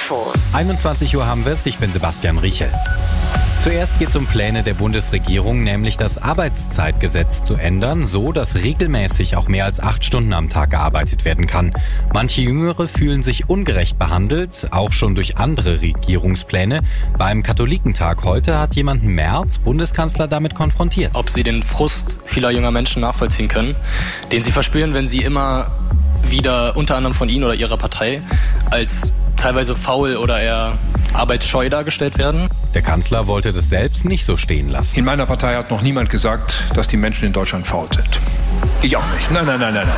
Infos. 21 Uhr haben wir es, ich bin Sebastian Riechel. Zuerst geht es um Pläne der Bundesregierung, nämlich das Arbeitszeitgesetz zu ändern, so dass regelmäßig auch mehr als 8 Stunden am Tag gearbeitet werden kann. Manche Jüngere fühlen sich ungerecht behandelt, auch schon durch andere Regierungspläne. Beim Katholikentag heute hat jemand Merz, Bundeskanzler, damit konfrontiert. Ob sie den Frust vieler junger Menschen nachvollziehen können, den sie verspüren, wenn sie immer wieder unter anderem von ihnen oder ihrer Partei als teilweise faul oder eher arbeitsscheu dargestellt werden. Der Kanzler wollte das selbst nicht so stehen lassen. In meiner Partei hat noch niemand gesagt, dass die Menschen in Deutschland faul sind. Ich auch nicht. Nein.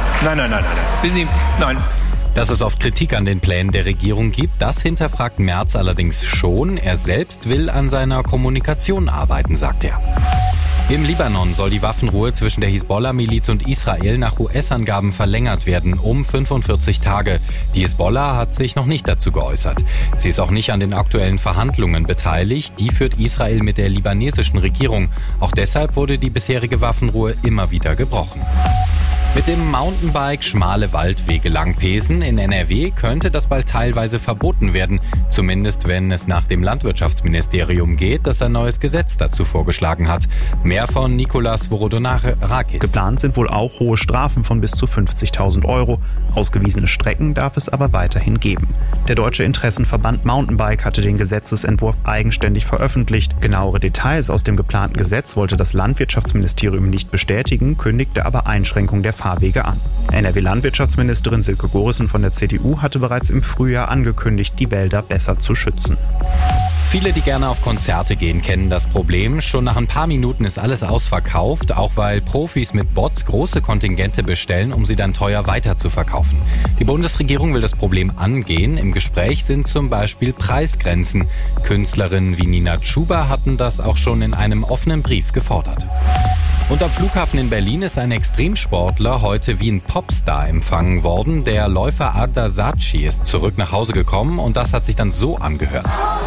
Wissen Sie, nein. Dass es oft Kritik an den Plänen der Regierung gibt, das hinterfragt Merz allerdings schon. Er selbst will an seiner Kommunikation arbeiten, sagt er. Im Libanon soll die Waffenruhe zwischen der Hisbollah-Miliz und Israel nach US-Angaben verlängert werden um 45 Tage. Die Hisbollah hat sich noch nicht dazu geäußert. Sie ist auch nicht an den aktuellen Verhandlungen beteiligt. Die führt Israel mit der libanesischen Regierung. Auch deshalb wurde die bisherige Waffenruhe immer wieder gebrochen. Mit dem Mountainbike schmale Waldwege langpesen in NRW könnte das bald teilweise verboten werden. Zumindest wenn es nach dem Landwirtschaftsministerium geht, das ein neues Gesetz dazu vorgeschlagen hat. Mehr von Nicolas Vorodonarakis. Geplant sind wohl auch hohe Strafen von bis zu 50.000 Euro. Ausgewiesene Strecken darf es aber weiterhin geben. Der Deutsche Interessenverband Mountainbike hatte den Gesetzesentwurf eigenständig veröffentlicht. Genauere Details aus dem geplanten Gesetz wollte das Landwirtschaftsministerium nicht bestätigen, kündigte aber Einschränkungen der Fahrwege an. NRW-Landwirtschaftsministerin Silke Gorissen von der CDU hatte bereits im Frühjahr angekündigt, die Wälder besser zu schützen. Viele, die gerne auf Konzerte gehen, kennen das Problem. Schon nach ein paar Minuten ist alles ausverkauft, auch weil Profis mit Bots große Kontingente bestellen, um sie dann teuer weiterzuverkaufen. Die Bundesregierung will das Problem angehen. Im Gespräch sind zum Beispiel Preisgrenzen. Künstlerinnen wie Nina Chuba hatten das auch schon in einem offenen Brief gefordert. Und am Flughafen in Berlin ist ein Extremsportler heute wie ein Popstar empfangen worden. Der Läufer Arda Saatchi ist zurück nach Hause gekommen und das hat sich dann so angehört.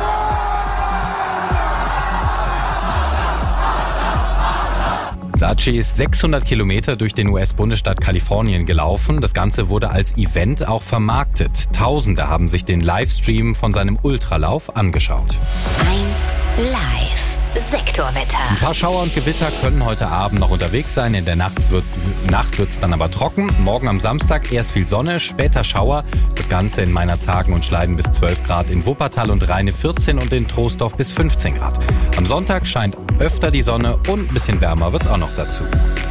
Saatchi ist 600 Kilometer durch den US-Bundesstaat Kalifornien gelaufen. Das Ganze wurde als Event auch vermarktet. Tausende haben sich den Livestream von seinem Ultralauf angeschaut. 1 Live. Sektorwetter. Ein paar Schauer und Gewitter können heute Abend noch unterwegs sein. In der Nacht wird es dann aber trocken. Morgen am Samstag erst viel Sonne, später Schauer. Das Ganze in Meinerzhagen und Schleiden bis 12 Grad, in Wuppertal und Rheine 14 und in Troisdorf bis 15 Grad. Am Sonntag scheint öfter die Sonne und ein bisschen wärmer wird es auch noch dazu.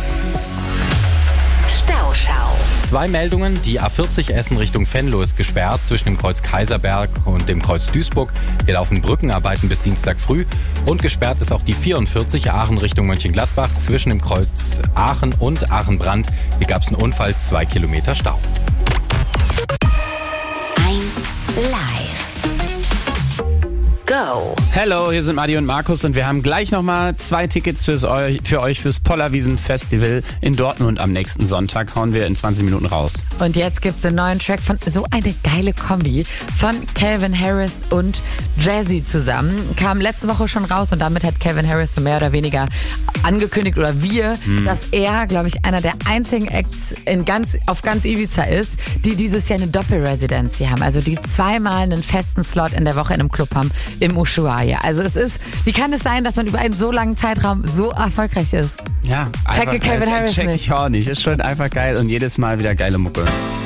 Stauschau. 2 Meldungen. Die A40 Essen Richtung Venlo ist gesperrt zwischen dem Kreuz Kaiserberg und dem Kreuz Duisburg. Hier laufen Brückenarbeiten bis Dienstag früh. Und gesperrt ist auch die 44 Aachen Richtung Mönchengladbach zwischen dem Kreuz Aachen und Aachen-Brand. Hier gab es einen Unfall, 2 Kilometer Stau. 1 Live. Go. Hello, hier sind Madi und Markus und wir haben gleich nochmal 2 Tickets für euch fürs Pollerwiesen Festival in Dortmund am nächsten Sonntag. Hauen wir in 20 Minuten raus. Und jetzt gibt's einen neuen Track von so eine geile Kombi von Calvin Harris und Jazzy zusammen. Kam letzte Woche schon raus und damit hat Calvin Harris so mehr oder weniger angekündigt oder dass er, glaube ich, einer der einzigen Acts auf ganz Ibiza ist, die dieses Jahr eine Doppelresidency haben. Also die 2-mal einen festen Slot in der Woche in einem Club haben. Im Ushuaia. Also wie kann es sein, dass man über einen so langen Zeitraum so erfolgreich ist? Ja, Checke Calvin Harris check ich auch nicht. Ist schon einfach geil und jedes Mal wieder geile Mucke.